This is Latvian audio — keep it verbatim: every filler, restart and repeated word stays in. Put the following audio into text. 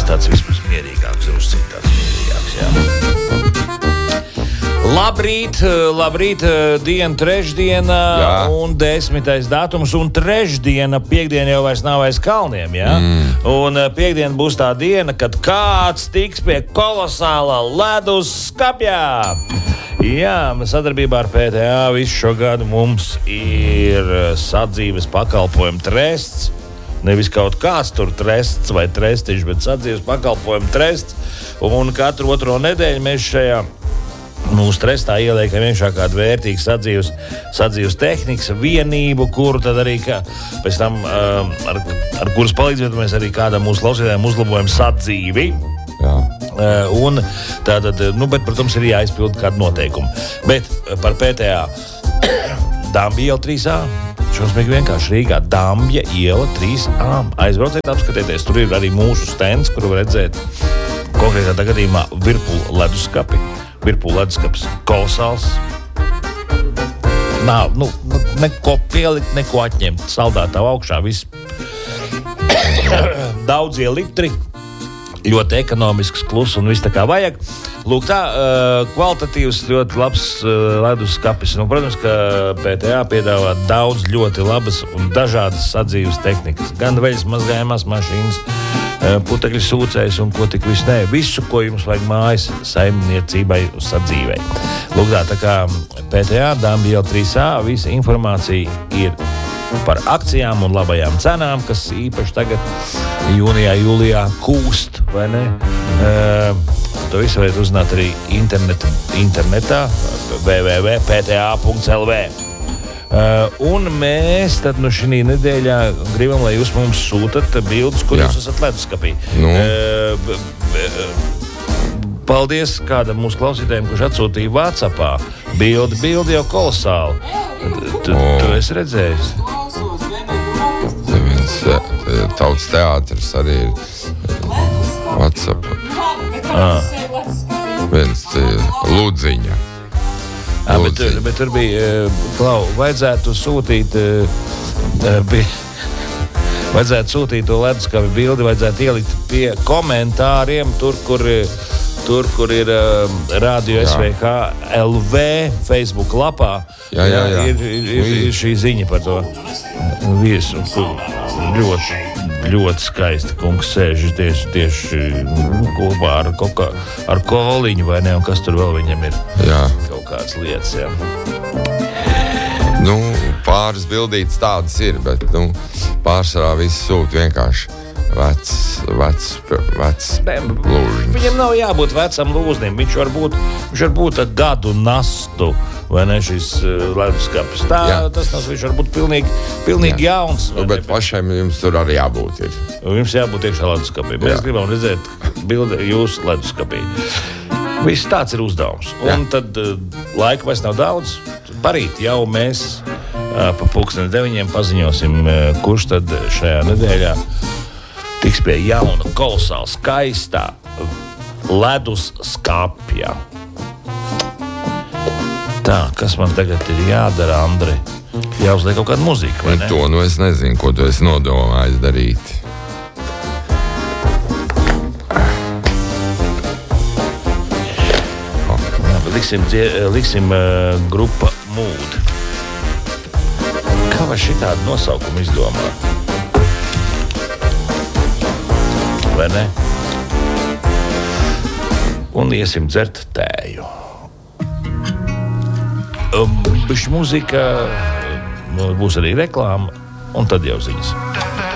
tāds vismaz mierīgāks, druscīt tāds mierīgāks, jā. Labrīt, labrīt, diena trešdiena jā. Un desmitais datums, un trešdiena, piekdiena jau vairs nav aiz kalniem, jā? Mm. Un piekdiena būs tā diena, kad kāds tiks pie kolosālā ledus skapjā. Jā, sadarbībā ar P T A visu šo gadu mums ir sadzīves pakalpojumu trests. Nevis kaut kāds tur trests vai trestiņš, bet sadzīves pakalpojumu trests. Un katru otro nedēļu mēs šajā mūsu trestā ieliekam iekšā kādu vērtīgu sadzīves, sadzīves tehnikas vienību, kuru tad arī kā, pēc tam um, ar, ar kuras palīdzību mēs arī kādam mūsu klausītājiem uzlabojam sadzīvi. Jā. Uh, un tātad, nu, bet, protams, ir jāizpilda kādu noteikumu. Bet par P T A Dambja iela trīs A. Šausmīgi vienkārši Rīgā Dambja iela trīs A. Aizbrauciet, apskatieties, tur ir arī mūsu stends, kuru var redzēt konkrētā gadījumā Virpula leduskapi. Virpula leduskapis kolosāls. Nav, nu, neko pielikt, neko atņemt. Saldētā augšā viss daudzie litri. Ļoti ekonomisks, klus un viss tā kā vajag. Lūk, tā kvalitatīvs, ļoti labs leduskapis. Nu, protams, ka P T A piedāvā daudz ļoti labas un dažādas sadzīves tehnikas. Gan veļas mazgājumās mašīnas, putekļu sūcējs un ko tik visu ne. Visu, ko jums vajag mājas saimniecībai uz sadzīvei. Lūk, tā, tā kā P T A Dambja iela trīs A, visa informācija ir par akcijām un labajām cenām, kas īpaši tagad jūnijā, jūlijā kūst, vai ne? Uh, to visu varat uzzināt arī internet, internetā w w w punkt p t a punkt l v. Uh, un mēs tad nu šī nedēļā gribam, lai jūs mums sūtat bildes, kur Jā. Jūs esat leduskapī. Nu. Uh, b, b, paldies kādam mūsu klausītājiem, kurš atsūtīja WhatsAppā bildi. Bildi jau kolosāli. Tu, tu esi redzējis? Tautas teātris arī ir WhatsApp. Ah. Viens Lūdziņa. Ah, bet, bet tur bija, Klau, vajadzētu sūtīt, bija, vajadzētu sūtīt to leduskapi bildi, vajadzētu ielikt pie komentāriem, tur, kur, tur, kur ir Radio S V K L V Facebook lapā. Jā, jā, jā. Ir, ir, ir, ir šī ziņa par to viesu, ļoti, ļoti skaisti kungs sēž tieši, tieši kopā ar, kā, ar koliņu, vai ne, un kas tur vēl viņam ir. Jā. Kaut kādas lietas, jā. Nu, pāris bildītas tādas ir, bet, nu, pārsvarā viss sūt vienkārši vecs, vecs, vecs lūžņus. Viņam nav jābūt vecam lūznim, viņš var būt, viņš var būt gadu nastu, vai ne, šis uh, leduskapis. Tā, Jā. tas tas viņš var būt pilnīgi, pilnīgi Jā. jauns. Nu, bet pašiem jums tur arī jābūt ir. Jums jābūt iekšā leduskapī. Mēs Jā. gribam redzēt bildi jūsu leduskapī. Viss tāds ir uzdevums. Un Jā. tad uh, laika vairs nav daudz. Parīt jau mēs uh, pa pulksteni deviņiem paziņosim, uh, kurš tad šajā nedēļā tiks pie jauna, kolosāla, skaistā ledus skapja. Tā, kas man tagad ir jādara, Andri? Jāuzliek kaut kāda muzika, vai ne? To, nu es nezinu, ko tu esi nodomājis darīt. Oh. Jā, bet liksim, liksim uh, grupa Mood. Kā var šitādu nosaukumu izdomāt? Vai ne? Un iesim dzert tēju. Um, bišķi muzika, būs arī reklāma, un tad jau ziņas.